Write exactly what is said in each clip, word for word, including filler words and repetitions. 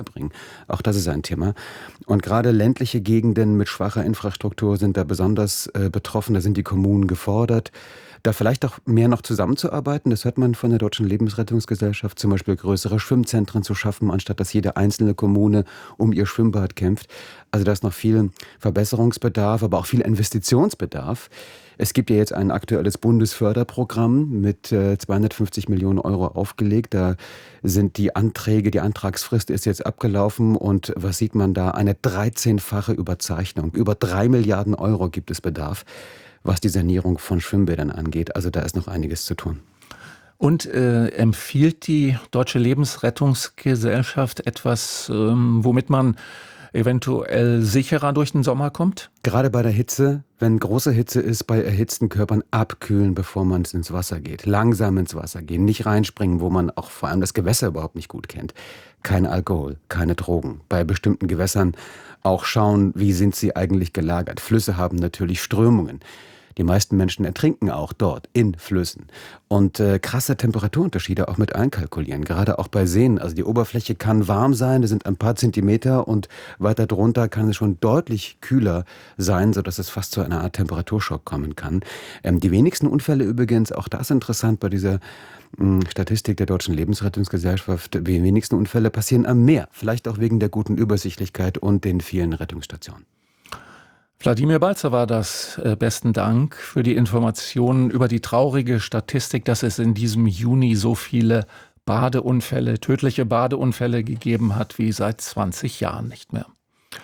bringen. Auch das ist ein Thema. Und gerade ländliche Gegenden mit schwacher Infrastruktur sind da besonders äh, betroffen. Da sind die Kommunen gefordert, da vielleicht auch mehr noch zusammenzuarbeiten. Das hört man von der Deutschen Lebensrettungsgesellschaft, zum Beispiel größere Schwimmzentren zu schaffen, anstatt dass jede einzelne Kommune um ihr Schwimmbad kämpft. Also da ist noch viel Verbesserungsbedarf, aber auch viel Investitionsbedarf. Es gibt ja jetzt ein aktuelles Bundesförderprogramm mit äh, zweihundertfünfzig Millionen Euro aufgelegt. Da sind die Anträge, die Antragsfrist ist jetzt abgelaufen und was sieht man da? Eine dreizehnfache Überzeichnung. Über drei Milliarden Euro gibt es Bedarf, was die Sanierung von Schwimmbädern angeht. Also da ist noch einiges zu tun. Und äh, empfiehlt die Deutsche Lebensrettungsgesellschaft etwas, ähm, womit man eventuell sicherer durch den Sommer kommt? Gerade bei der Hitze, wenn große Hitze ist, bei erhitzten Körpern abkühlen, bevor man ins Wasser geht. Langsam ins Wasser gehen, nicht reinspringen, wo man auch vor allem das Gewässer überhaupt nicht gut kennt. Kein Alkohol, keine Drogen. Bei bestimmten Gewässern auch schauen, wie sind sie eigentlich gelagert. Flüsse haben natürlich Strömungen. Die meisten Menschen ertrinken auch dort in Flüssen. Und äh, krasse Temperaturunterschiede auch mit einkalkulieren, gerade auch bei Seen. Also die Oberfläche kann warm sein, das sind ein paar Zentimeter und weiter drunter kann es schon deutlich kühler sein, sodass es fast zu einer Art Temperaturschock kommen kann. Ähm, die wenigsten Unfälle übrigens, auch das interessant bei dieser mh, Statistik der Deutschen Lebensrettungsgesellschaft, die wenigsten Unfälle passieren am Meer. Vielleicht auch wegen der guten Übersichtlichkeit und den vielen Rettungsstationen. Wladimir Balzer war das. Äh, besten Dank für die Informationen über die traurige Statistik, dass es in diesem Juni so viele Badeunfälle, tödliche Badeunfälle gegeben hat wie seit zwanzig Jahren nicht mehr.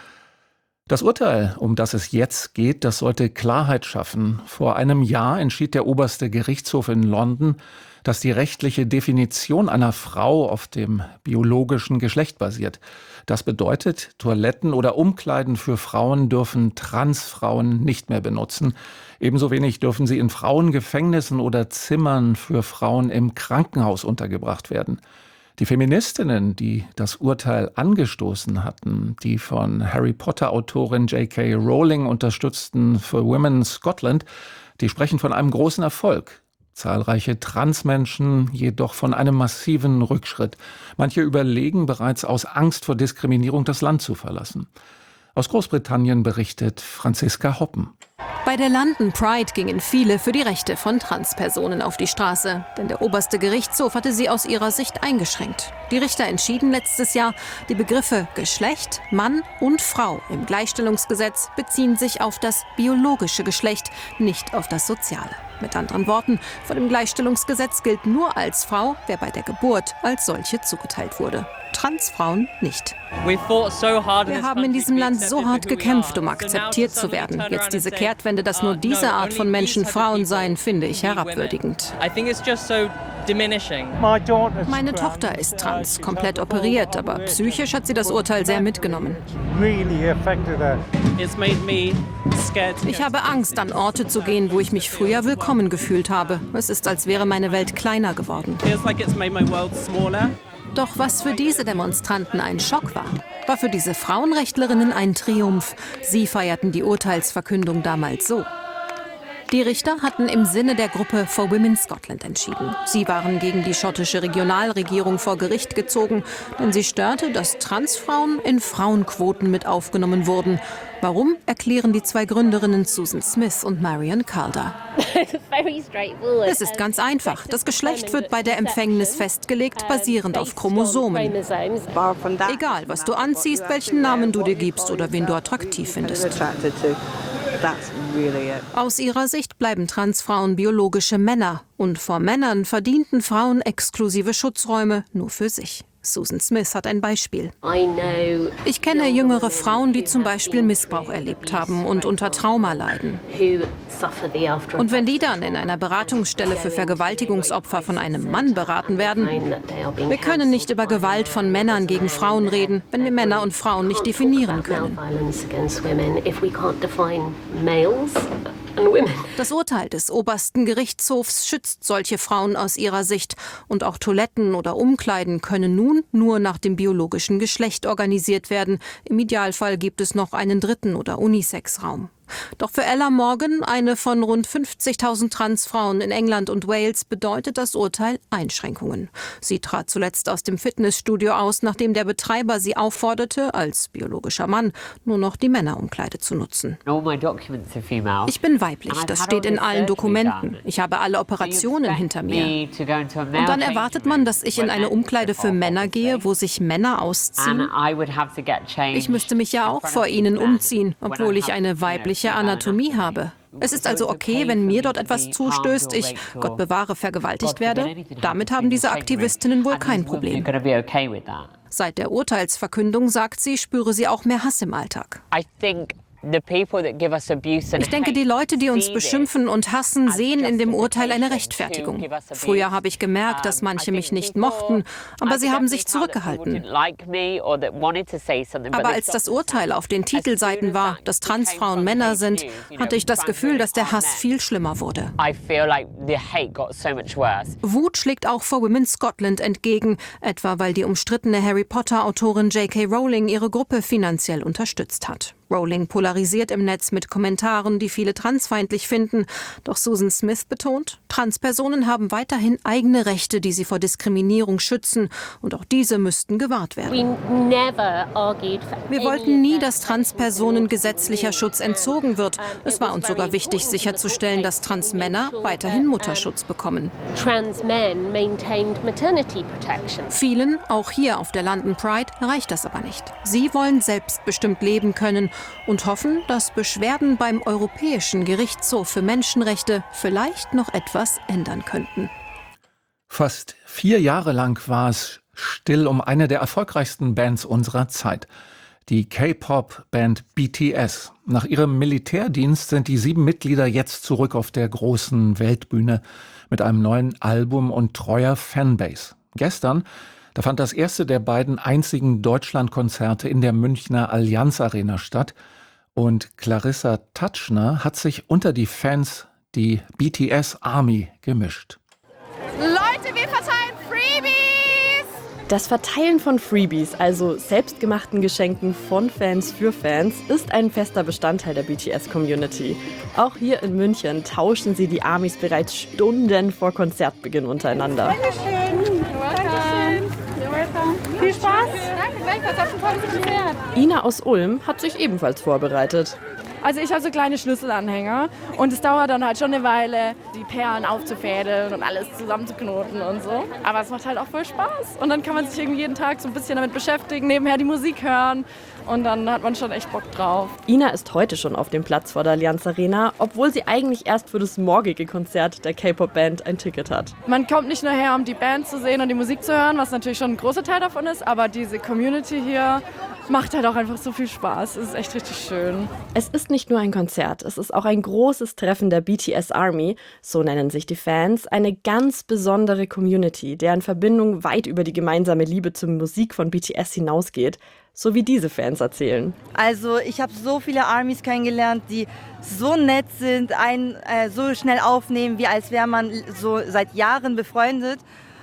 Das Urteil, um das es jetzt geht, das sollte Klarheit schaffen. Vor einem Jahr entschied der oberste Gerichtshof in London, dass die rechtliche Definition einer Frau auf dem biologischen Geschlecht basiert. Das bedeutet, Toiletten oder Umkleiden für Frauen dürfen Transfrauen nicht mehr benutzen. Ebenso wenig dürfen sie in Frauengefängnissen oder Zimmern für Frauen im Krankenhaus untergebracht werden. Die Feministinnen, die das Urteil angestoßen hatten, die von Harry Potter-Autorin J K Rowling unterstützten für Women Scotland, die sprechen von einem großen Erfolg. Zahlreiche Transmenschen jedoch von einem massiven Rückschritt. Manche überlegen bereits aus Angst vor Diskriminierung das Land zu verlassen. Aus Großbritannien berichtet Franziska Hoppen. Bei der London Pride gingen viele für die Rechte von Transpersonen auf die Straße. Denn der oberste Gerichtshof hatte sie aus ihrer Sicht eingeschränkt. Die Richter entschieden letztes Jahr, die Begriffe Geschlecht, Mann und Frau im Gleichstellungsgesetz beziehen sich auf das biologische Geschlecht, nicht auf das soziale. Mit anderen Worten, vor dem Gleichstellungsgesetz gilt nur als Frau, wer bei der Geburt als solche zugeteilt wurde. Transfrauen nicht. Wir haben in diesem Land so hart gekämpft, um akzeptiert zu werden. Jetzt diese Kehrtwende, dass nur diese Art von Menschen Frauen seien, finde ich herabwürdigend. Meine Tochter ist trans, komplett operiert, aber psychisch hat sie das Urteil sehr mitgenommen. Ich habe Angst, an Orte zu gehen, wo ich mich früher willkommen gefühlt habe. Es ist, als wäre meine Welt kleiner geworden. Doch was für diese Demonstranten ein Schock war, war für diese Frauenrechtlerinnen ein Triumph. Sie feierten die Urteilsverkündung damals so. Die Richter hatten im Sinne der Gruppe For Women Scotland entschieden. Sie waren gegen die schottische Regionalregierung vor Gericht gezogen, denn sie störte, dass Transfrauen in Frauenquoten mit aufgenommen wurden. Warum, erklären die zwei Gründerinnen Susan Smith und Marion Calder. Es ist ganz einfach. Das Geschlecht wird bei der Empfängnis festgelegt, basierend auf Chromosomen. Egal, was du anziehst, welchen Namen du dir gibst oder wen du attraktiv findest. Aus ihrer Sicht bleiben Transfrauen biologische Männer. Und vor Männern verdienten Frauen exklusive Schutzräume nur für sich. Susan Smith hat ein Beispiel. Ich kenne jüngere Frauen, die zum Beispiel Missbrauch erlebt haben und unter Trauma leiden. Und wenn die dann in einer Beratungsstelle für Vergewaltigungsopfer von einem Mann beraten werden, wir können nicht über Gewalt von Männern gegen Frauen reden, wenn wir Männer und Frauen nicht definieren können. Das Urteil des obersten Gerichtshofs schützt solche Frauen aus ihrer Sicht. Und auch Toiletten oder Umkleiden können nun nur nach dem biologischen Geschlecht organisiert werden. Im Idealfall gibt es noch einen dritten oder Unisex-Raum. Doch für Ella Morgan, eine von rund fünfzigtausend Transfrauen in England und Wales, bedeutet das Urteil Einschränkungen. Sie trat zuletzt aus dem Fitnessstudio aus, nachdem der Betreiber sie aufforderte, als biologischer Mann nur noch die Männerumkleide zu nutzen. Ich bin weiblich, das steht in allen Dokumenten. Ich habe alle Operationen hinter mir. Und dann erwartet man, dass ich in eine Umkleide für Männer gehe, wo sich Männer ausziehen? Ich müsste mich ja auch vor ihnen umziehen, obwohl ich eine weibliche Anatomie habe. Es ist also okay, wenn mir dort etwas zustößt, ich, Gott bewahre, vergewaltigt werde? Damit haben diese Aktivistinnen wohl kein Problem. Seit der Urteilsverkündung, sagt sie, spüre sie auch mehr Hass im Alltag. Ich denke, die Leute, die uns beschimpfen und hassen, sehen in dem Urteil eine Rechtfertigung. Früher habe ich gemerkt, dass manche mich nicht mochten, aber sie haben sich zurückgehalten. Aber als das Urteil auf den Titelseiten war, dass Transfrauen Männer sind, hatte ich das Gefühl, dass der Hass viel schlimmer wurde. Wut schlägt auch For Women Scotland entgegen, etwa weil die umstrittene Harry-Potter-Autorin J K Rowling ihre Gruppe finanziell unterstützt hat. Rowling polarisiert im Netz mit Kommentaren, die viele transfeindlich finden. Doch Susan Smith betont, Transpersonen haben weiterhin eigene Rechte, die sie vor Diskriminierung schützen. Und auch diese müssten gewahrt werden. Wir wollten nie, dass Transpersonen gesetzlicher Schutz entzogen wird. Es war uns sogar wichtig, sicherzustellen, dass Transmänner weiterhin Mutterschutz bekommen. Vielen, auch hier auf der London Pride, reicht das aber nicht. Sie wollen selbstbestimmt leben können und hoffen, dass Beschwerden beim Europäischen Gerichtshof für Menschenrechte vielleicht noch etwas ändern könnten. Fast vier Jahre lang war es still um eine der erfolgreichsten Bands unserer Zeit, die K-Pop-Band B T S. Nach ihrem Militärdienst sind die sieben Mitglieder jetzt zurück auf der großen Weltbühne mit einem neuen Album und treuer Fanbase. Gestern, da fand das erste der beiden einzigen Deutschlandkonzerte in der Münchner Allianz Arena statt. Und Clarissa Tatschner hat sich unter die Fans, die B T S Army, gemischt. Leute, wir verteilen Freebies! Das Verteilen von Freebies, also selbstgemachten Geschenken von Fans für Fans, ist ein fester Bestandteil der B T S-Community. Auch hier in München tauschen sie die Armys bereits Stunden vor Konzertbeginn untereinander. Dankeschön. Dankeschön. Viel Spaß. Danke, gleichfalls. Hat ein tolles Konzert. Ina aus Ulm hat sich ebenfalls vorbereitet. Also ich habe so kleine Schlüsselanhänger und es dauert dann halt schon eine Weile, die Perlen aufzufädeln und alles zusammenzuknoten und so. Aber es macht halt auch voll Spaß und dann kann man sich irgendwie jeden Tag so ein bisschen damit beschäftigen, nebenher die Musik hören und dann hat man schon echt Bock drauf. Ina ist heute schon auf dem Platz vor der Allianz Arena, obwohl sie eigentlich erst für das morgige Konzert der K-Pop-Band ein Ticket hat. Man kommt nicht nur her, um die Band zu sehen und die Musik zu hören, was natürlich schon ein großer Teil davon ist, aber diese Community hier macht halt auch einfach so viel Spaß. Es ist echt richtig schön. Es ist nicht nur ein Konzert, es ist auch ein großes Treffen der B T S Army, so nennen sich die Fans, eine ganz besondere Community, deren Verbindung weit über die gemeinsame Liebe zur Musik von B T S hinausgeht, so wie diese Fans erzählen. Also ich habe so viele Armys kennengelernt, die so nett sind, einen äh, so schnell aufnehmen, wie als wäre man so seit Jahren befreundet.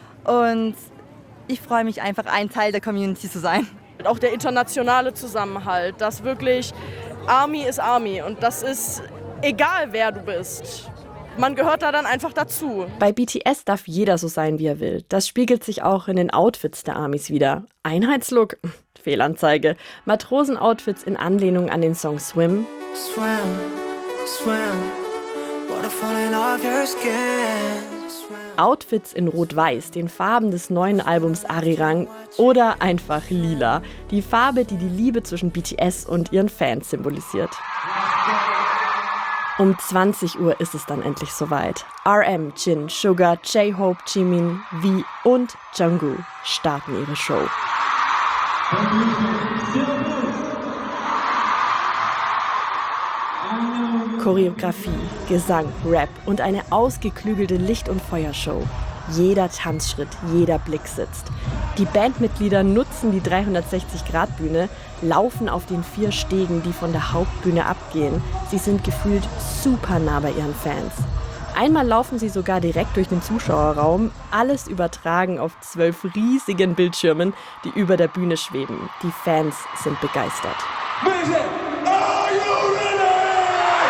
Und ich freue mich einfach, ein Teil der Community zu sein. Auch der internationale Zusammenhalt, dass wirklich Army ist Army und das ist egal, wer du bist. Man gehört da dann einfach dazu. Bei B T S darf jeder so sein, wie er will. Das spiegelt sich auch in den Outfits der Armys wider. Einheitslook? Fehlanzeige. Matrosenoutfits in Anlehnung an den Song Swim. Swim, swim, water falling off your skin. Outfits in Rot-Weiß, den Farben des neuen Albums Arirang, oder einfach lila, die Farbe, die die Liebe zwischen B T S und ihren Fans symbolisiert. Um zwanzig Uhr ist es dann endlich soweit. R M, Jin, Sugar, J-Hope, Jimin, V und Jungkook starten ihre Show. Choreografie, Gesang, Rap und eine ausgeklügelte Licht- und Feuershow. Jeder Tanzschritt, jeder Blick sitzt. Die Bandmitglieder nutzen die dreihundertsechzig Grad Bühne, laufen auf den vier Stegen, die von der Hauptbühne abgehen. Sie sind gefühlt super nah bei ihren Fans. Einmal laufen sie sogar direkt durch den Zuschauerraum, alles übertragen auf zwölf riesigen Bildschirmen, die über der Bühne schweben. Die Fans sind begeistert.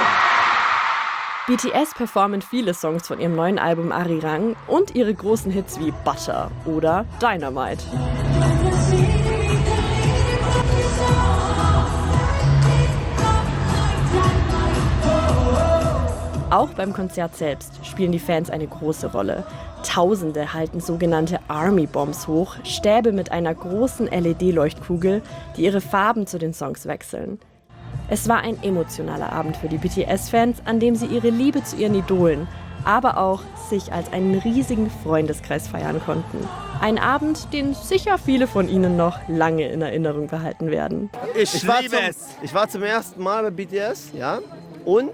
B T S performen viele Songs von ihrem neuen Album Arirang und ihre großen Hits wie Butter oder Dynamite. Auch beim Konzert selbst spielen die Fans eine große Rolle. Tausende halten sogenannte Army Bombs hoch, Stäbe mit einer großen L E D-Leuchtkugel, die ihre Farben zu den Songs wechseln. Es war ein emotionaler Abend für die B T S-Fans, an dem sie ihre Liebe zu ihren Idolen, aber auch sich als einen riesigen Freundeskreis feiern konnten. Ein Abend, den sicher viele von ihnen noch lange in Erinnerung behalten werden. Ich, ich liebe es. Ich war zum ersten Mal bei B T S, ja. Und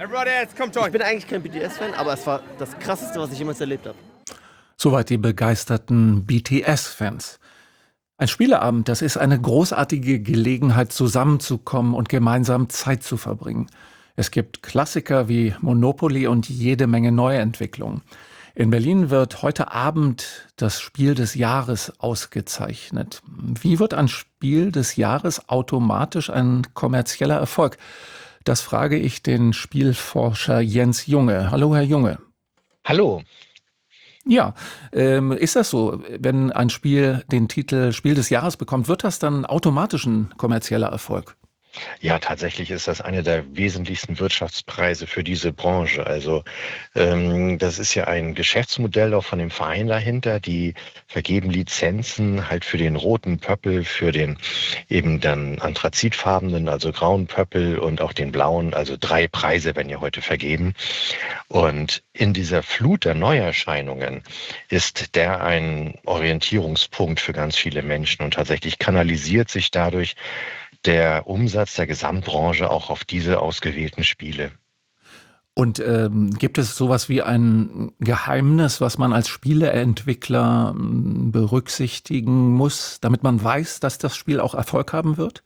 ich bin eigentlich kein B T S-Fan, aber es war das Krasseste, was ich jemals erlebt habe. Soweit die begeisterten B T S-Fans. Ein Spieleabend, das ist eine großartige Gelegenheit, zusammenzukommen und gemeinsam Zeit zu verbringen. Es gibt Klassiker wie Monopoly und jede Menge Neuentwicklungen. In Berlin wird heute Abend das Spiel des Jahres ausgezeichnet. Wie wird ein Spiel des Jahres automatisch ein kommerzieller Erfolg? Das frage ich den Spielforscher Jens Junge. Hallo, Herr Junge. Hallo. Ja, ähm, ist das so? Wenn ein Spiel den Titel Spiel des Jahres bekommt, wird das dann automatisch ein kommerzieller Erfolg? Ja, tatsächlich ist das einer der wesentlichsten Wirtschaftspreise für diese Branche. Also ähm, das ist ja ein Geschäftsmodell auch von dem Verein dahinter. Die vergeben Lizenzen halt für den roten Pöppel, für den eben dann anthrazitfarbenen, also grauen Pöppel und auch den blauen. Also drei Preise werden ja heute vergeben. Und in dieser Flut der Neuerscheinungen ist der ein Orientierungspunkt für ganz viele Menschen und tatsächlich kanalisiert sich dadurch der Umsatz der Gesamtbranche auch auf diese ausgewählten Spiele. Und ähm, gibt es sowas wie ein Geheimnis, was man als Spieleentwickler ähm, berücksichtigen muss, damit man weiß, dass das Spiel auch Erfolg haben wird?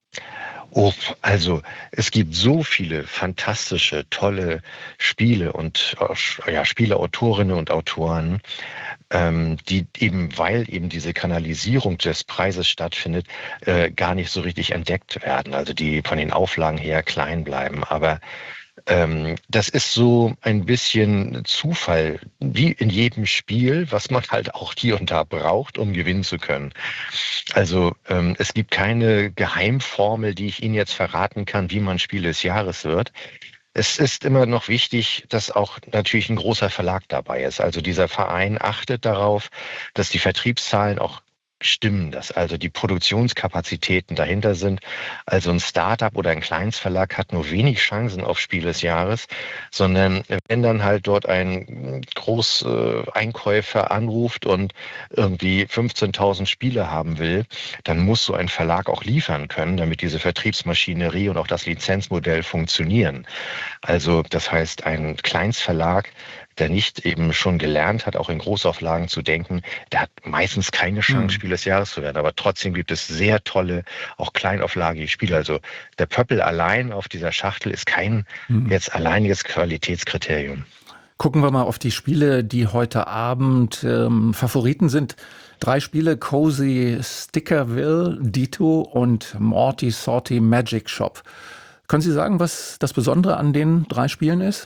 Oh, also es gibt so viele fantastische, tolle Spiele und ja, Spieleautorinnen und Autoren, ähm, die eben, weil eben diese Kanalisierung des Preises stattfindet, äh, gar nicht so richtig entdeckt werden, also die von den Auflagen her klein bleiben. Aber ähm, das ist so ein bisschen Zufall, wie in jedem Spiel, was man halt auch hier und da braucht, um gewinnen zu können. Also ähm, es gibt keine Geheimformel, die ich Ihnen jetzt verraten kann, wie man Spiel des Jahres wird. Es ist immer noch wichtig, dass auch natürlich ein großer Verlag dabei ist. Also dieser Verein achtet darauf, dass die Vertriebszahlen auch stimmen, dass also die Produktionskapazitäten dahinter sind. Also ein Startup oder ein Kleinstverlag hat nur wenig Chancen auf Spiel des Jahres, sondern wenn dann halt dort ein Großeinkäufer anruft und irgendwie fünfzehntausend Spiele haben will, dann muss so ein Verlag auch liefern können, damit diese Vertriebsmaschinerie und auch das Lizenzmodell funktionieren. Also das heißt, ein Kleinstverlag, der nicht eben schon gelernt hat, auch in Großauflagen zu denken, der hat meistens keine Chance, Spiel des Jahres zu werden. Aber trotzdem gibt es sehr tolle, auch kleinauflagige Spiele. Also der Pöppel allein auf dieser Schachtel ist kein mhm. jetzt alleiniges Qualitätskriterium. Gucken wir mal auf die Spiele, die heute Abend ähm, Favoriten sind. Drei Spiele: Cozy Stickerville, Ditto und Morty Sorty Magic Shop. Können Sie sagen, was das Besondere an den drei Spielen ist?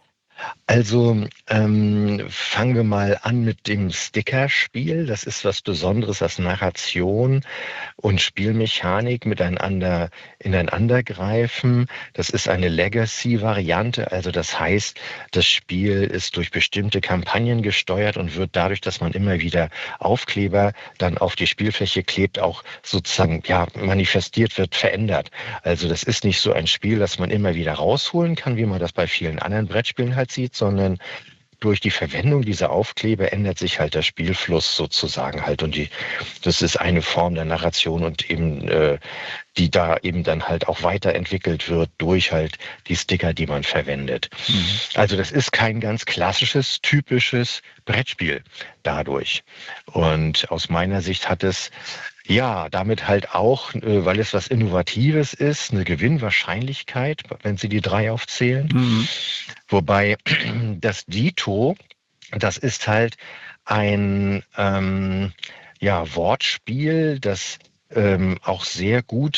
Also ähm, fangen wir mal an mit dem Stickerspiel. Das ist was Besonderes, das Narration und Spielmechanik miteinander ineinander greifen. Das ist eine Legacy-Variante. Also das heißt, das Spiel ist durch bestimmte Kampagnen gesteuert und wird dadurch, dass man immer wieder Aufkleber dann auf die Spielfläche klebt, auch sozusagen ja manifestiert wird, verändert. Also das ist nicht so ein Spiel, das man immer wieder rausholen kann, wie man das bei vielen anderen Brettspielen halt sieht, sondern durch die Verwendung dieser Aufkleber ändert sich halt der Spielfluss sozusagen halt und die, das ist eine Form der Narration und eben äh, die da eben dann halt auch weiterentwickelt wird durch halt die Sticker, die man verwendet. Mhm. Also das ist kein ganz klassisches, typisches Brettspiel dadurch. Und aus meiner Sicht hat es ja damit halt auch, weil es was Innovatives ist, eine Gewinnwahrscheinlichkeit, wenn Sie die drei aufzählen. Mhm. Wobei das Ditto, das ist halt ein ähm, ja, Wortspiel, das ähm, auch sehr gut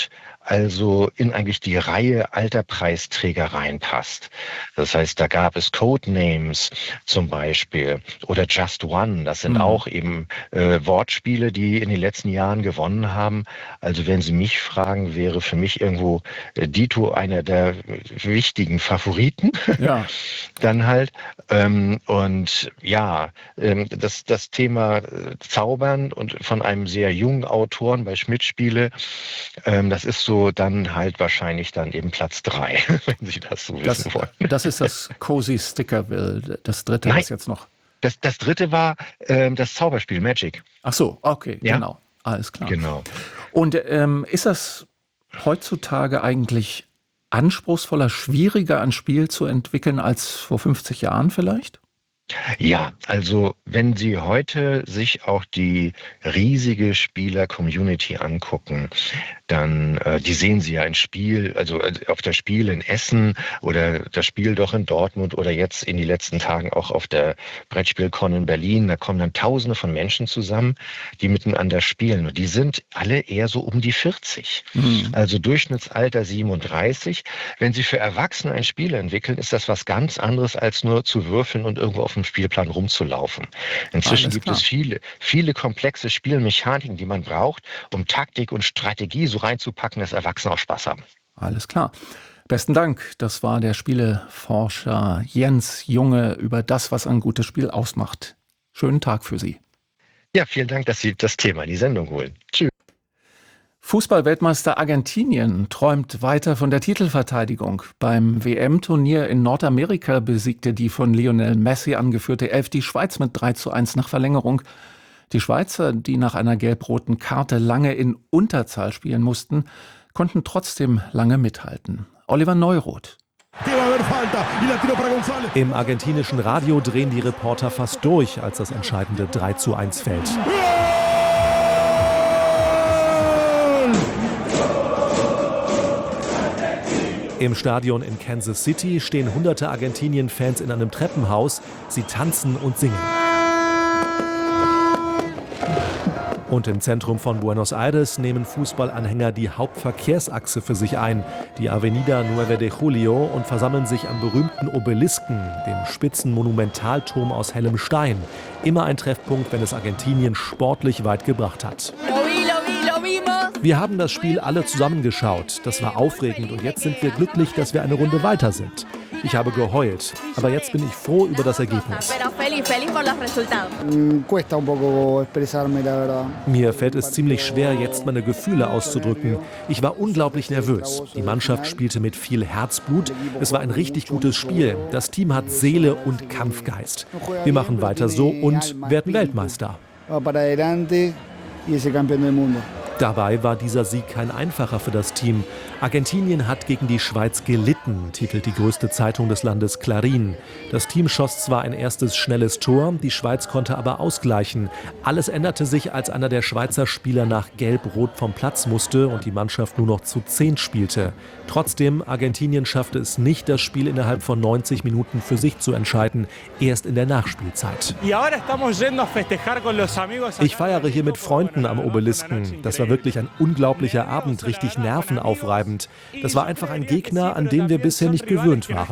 also in eigentlich die Reihe alter Preisträger reinpasst. Das heißt, da gab es Codenames zum Beispiel oder Just One. Das sind mhm. auch eben äh, Wortspiele, die in den letzten Jahren gewonnen haben. Also wenn Sie mich fragen, wäre für mich irgendwo äh, Dito einer der wichtigen Favoriten. Ja. Dann halt. Ähm, und ja, ähm, das, das Thema äh, Zaubern und von einem sehr jungen Autoren bei Schmidt-Spiele, ähm, das ist so dann halt wahrscheinlich dann eben Platz drei, wenn Sie das so das, wissen wollen. Das ist das Cozy Stickerville, das dritte, Nein, was jetzt noch. Das, das dritte war ähm, das Zauberspiel Magic. Ach so, okay, ja? Genau, alles klar. Genau. Und ähm, ist das heutzutage eigentlich anspruchsvoller, schwieriger ein Spiel zu entwickeln als vor fünfzig Jahren vielleicht? Ja, also wenn Sie heute sich auch die riesige Spieler-Community angucken, dann, äh, die sehen Sie ja in Spiel, also äh, auf der Spiel in Essen oder das Spiel doch in Dortmund oder jetzt in den letzten Tagen auch auf der Brettspielcon in Berlin, da kommen dann Tausende von Menschen zusammen, die miteinander spielen und die sind alle eher so um die vierzig, mhm. also Durchschnittsalter siebenunddreißig. Wenn Sie für Erwachsene ein Spiel entwickeln, ist das was ganz anderes als nur zu würfeln und irgendwo auf dem Spielplan rumzulaufen. Inzwischen Alles gibt klar. es viele, viele komplexe Spielmechaniken, die man braucht, um Taktik und Strategie so reinzupacken, dass Erwachsene auch Spaß haben. Alles klar. Besten Dank. Das war der Spieleforscher Jens Junge über das, was ein gutes Spiel ausmacht. Schönen Tag für Sie. Ja, vielen Dank, dass Sie das Thema in die Sendung holen. Tschüss. Fußballweltmeister Argentinien träumt weiter von der Titelverteidigung. Beim W M-Turnier in Nordamerika besiegte die von Lionel Messi angeführte Elf die Schweiz mit drei zu eins nach Verlängerung. Die Schweizer, die nach einer gelb-roten Karte lange in Unterzahl spielen mussten, konnten trotzdem lange mithalten. Oliver Neuroth. Im argentinischen Radio drehen die Reporter fast durch, als das entscheidende drei zu eins fällt. Im Stadion in Kansas City stehen hunderte Argentinien-Fans in einem Treppenhaus. Sie tanzen und singen. Und im Zentrum von Buenos Aires nehmen Fußballanhänger die Hauptverkehrsachse für sich ein, die Avenida nueve de Julio, und versammeln sich am berühmten Obelisken, dem spitzen Monumentalturm aus hellem Stein. Immer ein Treffpunkt, wenn es Argentinien sportlich weit gebracht hat. Wir haben das Spiel alle zusammengeschaut. Das war aufregend und jetzt sind wir glücklich, dass wir eine Runde weiter sind. Ich habe geheult, aber jetzt bin ich froh über das Ergebnis. Mir fällt es ziemlich schwer, jetzt meine Gefühle auszudrücken. Ich war unglaublich nervös. Die Mannschaft spielte mit viel Herzblut. Es war ein richtig gutes Spiel. Das Team hat Seele und Kampfgeist. Wir machen weiter so und werden Weltmeister. Dabei war dieser Sieg kein einfacher für das Team. Argentinien hat gegen die Schweiz gelitten, titelt die größte Zeitung des Landes Clarín. Das Team schoss zwar ein erstes schnelles Tor, die Schweiz konnte aber ausgleichen. Alles änderte sich, als einer der Schweizer Spieler nach Gelb-Rot vom Platz musste und die Mannschaft nur noch zu zehn spielte. Trotzdem, Argentinien schaffte es nicht, das Spiel innerhalb von neunzig Minuten für sich zu entscheiden, erst in der Nachspielzeit. Ich feiere hier mit Freunden am Obelisken. Das war wirklich ein unglaublicher Abend, richtig nervenaufreibend. Das war einfach ein Gegner, an den wir bisher nicht gewöhnt waren.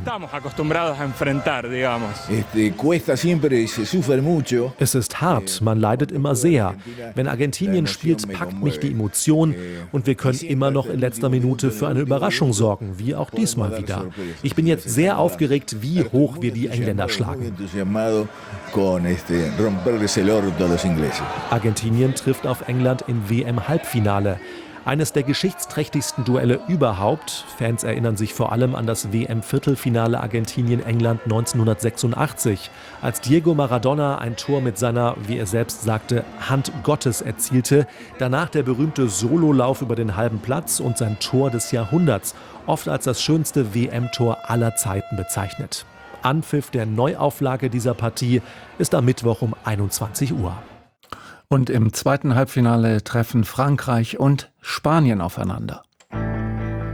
Es ist hart, man leidet immer sehr. Wenn Argentinien spielt, packt mich die Emotion und wir können immer noch in letzter Minute für eine Überraschung sorgen, wie auch diesmal wieder. Ich bin jetzt sehr aufgeregt, wie hoch wir die Engländer schlagen. Argentinien trifft auf England im W M-Halbfinale. Eines der geschichtsträchtigsten Duelle überhaupt. Fans erinnern sich vor allem an das W M-Viertelfinale Argentinien-England neunzehnhundertsechsundachtzig, als Diego Maradona ein Tor mit seiner, wie er selbst sagte, Hand Gottes erzielte. Danach der berühmte Sololauf über den halben Platz und sein Tor des Jahrhunderts, oft als das schönste W M-Tor aller Zeiten bezeichnet. Anpfiff der Neuauflage dieser Partie ist am Mittwoch um einundzwanzig Uhr. Und im zweiten Halbfinale treffen Frankreich und Spanien aufeinander.